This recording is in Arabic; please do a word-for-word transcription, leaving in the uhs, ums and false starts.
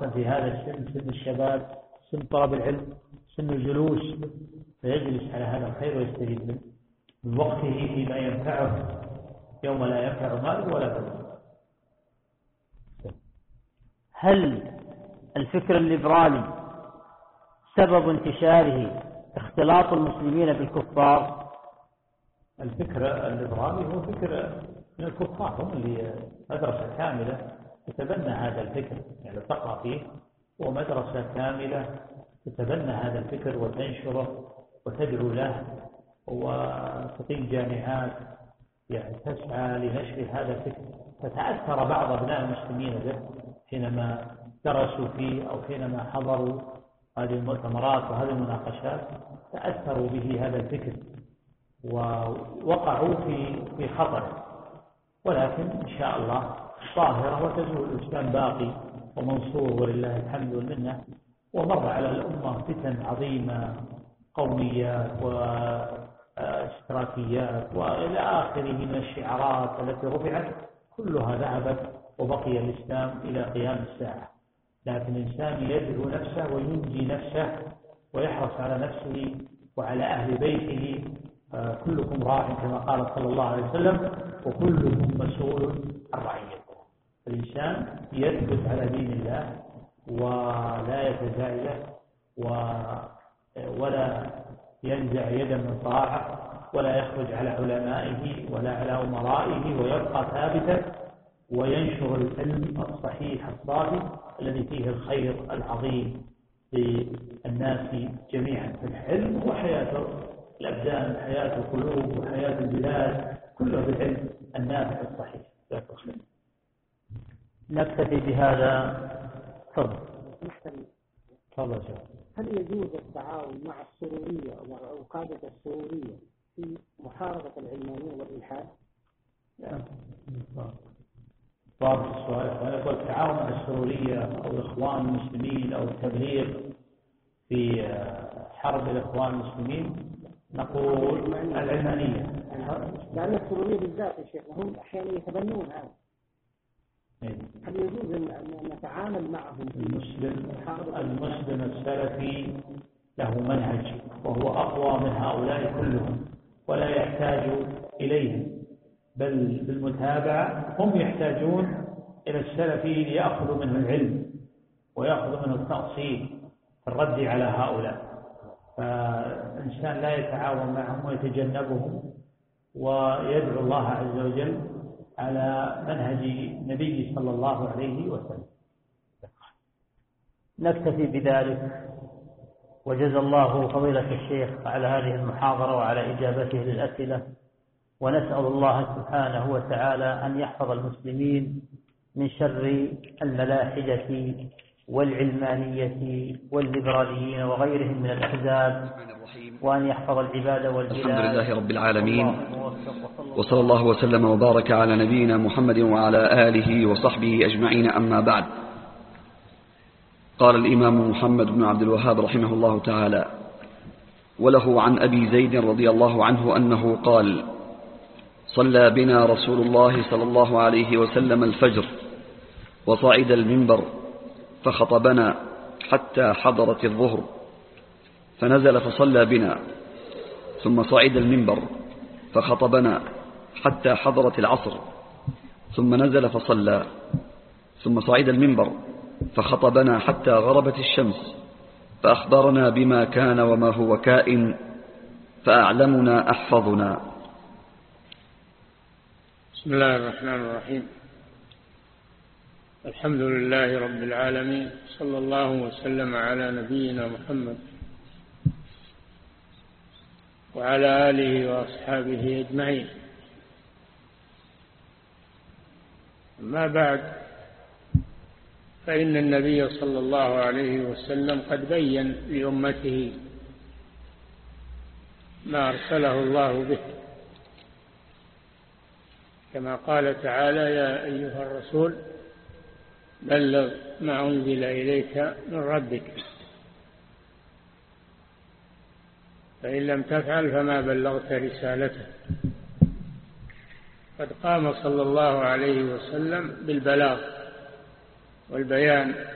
خاصة في هذا السن، سن الشباب، سن طلب العلم، سن الجلوس، فيجلس على هذا الخير ويستفيد منه من وقته فيما ينفعه يوم لا ينفع مال ولا بنون. هل الفكر الليبرالي سبب انتشاره اختلاط المسلمين بالكفار؟ الفكر الليبرالي هو فكر من الكفار، هم اللي مدرسة كاملة تتبنى هذا الفكر، يعني تقرأ فيه، هو مدرسة كاملة تتبنى هذا الفكر وتنشره وتدعو له، وتقيم جامعات يعني تسعى لنشر هذا الفكر. فتأثر بعض أبناء المسلمين به حينما درسوا فيه أو حينما حضروا هذه المؤتمرات وهذه المناقشات، تأثروا به هذا الفكر ووقعوا في في خطر. ولكن إن شاء الله ظاهرة وتزول، الإسلام باقي ومنصور ولله الحمد والمنة. ومر على الأمة فتن عظيمة، قوميات واشتراكيات وإلى آخره من الشعارات التي رفعت، كلها ذهبت وبقي الإسلام إلى قيام الساعة. لكن الإنسان يدعو نفسه وينجي نفسه ويحرص على نفسه وعلى أهل بيته. كلكم راع كما قال صلى الله عليه وسلم، وكلكم مسؤول عن رعيته. الإنسان يثبت على دين الله ولا يتزايد ولا ينزع يدا من طاعة ولا يخرج على علمائه ولا على أمرائه، ويبقى ثابتا وينشر العلم الصحيح الصافي الذي فيه الخير العظيم للناس جميعا. العلم هو حياة الأبدان، حياة القلوب وحياة البلاد، كله بالعلم النافع الصحيح. لا تخلص. نكتفي بهذا. تفضل. تفضل. هل يجوز التعاون مع السرورية أو قادة السرورية في محاربة العلمانية والإلحاد؟ ضابط السؤال يقول التعاون مع السرورية أو الإخوان المسلمين أو التبليغ في حرب الإخوان المسلمين. نقول العلمانية، لأن السرورية بالذات يا شيخ هم أحيانا يتبنون هذا. هل يجوز أن نتعامل معهم؟ المسلم المسلم السلفي له منهج وهو أقوى من هؤلاء كلهم ولا يحتاج إليهم، بل بالمتابعة هم يحتاجون إلى السلفي ليأخذوا منه العلم ويأخذوا منه التأصيل في الرد على هؤلاء. فالإنسان لا يتعاون معهم ويتجنبهم ويدعو الله عز وجل على منهج النبي صلى الله عليه وسلم. نكتفي بذلك، وجزا الله فضيلة الشيخ على هذه المحاضرة وعلى إجابته للأسئلة، ونسأل الله سبحانه وتعالى أن يحفظ المسلمين من شر الملاحدة والعلمانية والليبراليين وغيرهم من الأحزاب، وأن يحفظ العباد والبلاد. الحمد لله رب العالمين، وصلى الله وسلم وبارك على نبينا محمد وعلى آله وصحبه أجمعين، أما بعد. قال الإمام محمد بن عبد الوهاب رحمه الله تعالى: وله عن أبي زيد رضي الله عنه أنه قال: صلى بنا رسول الله صلى الله عليه وسلم الفجر وصعد المنبر فخطبنا حتى حضرت الظهر، فنزل فصلى بنا، ثم صعد المنبر فخطبنا حتى حضرت العصر، ثم نزل فصلى، ثم صعد المنبر فخطبنا حتى غربت الشمس، فأخبرنا بما كان وما هو كائن، فأعلمنا أحفظنا. بسم الله الرحمن الرحيم. الحمد لله رب العالمين، صلى الله وسلم على نبينا محمد وعلى آله وأصحابه أجمعين. أما بعد، فإن النبي صلى الله عليه وسلم قد بين لأمته ما أرسله الله به، كما قال تعالى: يا أيها الرسول بلغ ما أنزل إليك من ربك، فإن لم تفعل فما بلغت رسالته. قد قام صلى الله عليه وسلم بالبلاغ والبيان